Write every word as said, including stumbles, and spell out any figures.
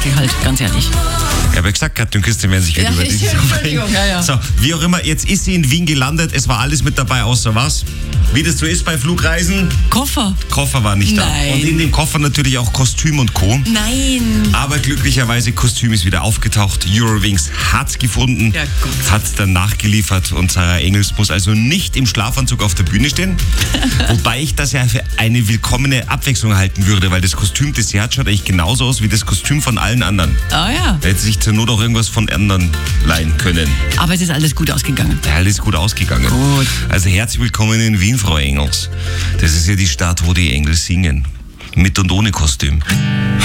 Spectakel halt, ganz ehrlich. Ich habe ja gesagt, Katja und Christian werden sich wieder Ja, über ich- dieses Entschuldigung, ja, ja. So, wie auch immer, jetzt ist sie in Wien gelandet. Es war alles mit dabei, außer was? Wie das so ist bei Flugreisen. Koffer? Koffer war nicht Nein. da. Und in dem Koffer natürlich auch Kostüm und Co. Nein. Aber glücklicherweise, Kostüm ist wieder aufgetaucht. Eurowings hat gefunden, Ja, Gott. hat dann nachgeliefert und Sarah Engels muss also nicht im Schlafanzug auf der Bühne stehen. Wobei ich das ja für eine willkommene Abwechslung halten würde, weil das Kostüm des Jahr schaut eigentlich genauso aus wie das Kostüm von allen anderen. Ah ja. Da hätte sich zur Not auch irgendwas von anderen leihen können. Aber es ist alles gut ausgegangen. Ja, alles gut ausgegangen. Gut. Also herzlich willkommen in Wien, Frau Engels. Das ist ja die Stadt, wo die Engel singen. Mit und ohne Kostüm.